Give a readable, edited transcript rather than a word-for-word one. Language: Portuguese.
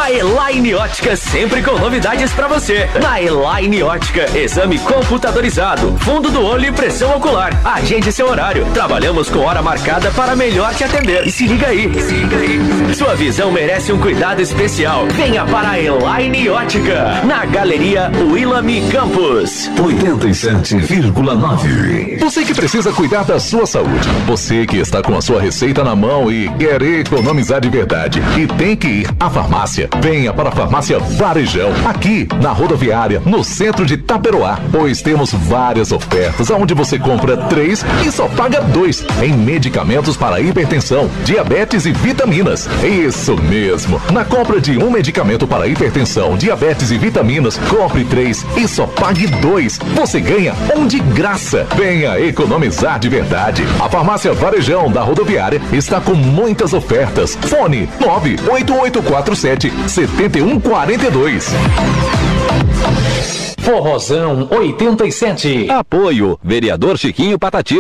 A Elaine Ótica sempre com novidades pra você. Na Elaine Ótica, exame computadorizado, fundo do olho e pressão ocular. Agende seu horário. Trabalhamos com hora marcada para melhor te atender. E se liga aí. Sua visão merece um cuidado especial. Venha para a Elaine Ótica, na Galeria Willamy Campos. 87,9. Você que precisa cuidar da sua saúde. Você que está com a sua receita na mão e quer economizar de verdade e tem que ir à farmácia. Venha para a Farmácia Varejão, aqui na rodoviária, no centro de Taperoá, pois temos várias ofertas onde você compra 3 e só paga 2 em medicamentos para hipertensão, diabetes e vitaminas. Isso mesmo, na compra de um medicamento para hipertensão, diabetes e vitaminas, compre 3 e só pague 2. Você ganha um de graça. Venha economizar de verdade. A Farmácia Varejão da rodoviária está com muitas ofertas. Fone 98847-7142. Forrozão 87. Apoio, vereador Chiquinho Patati.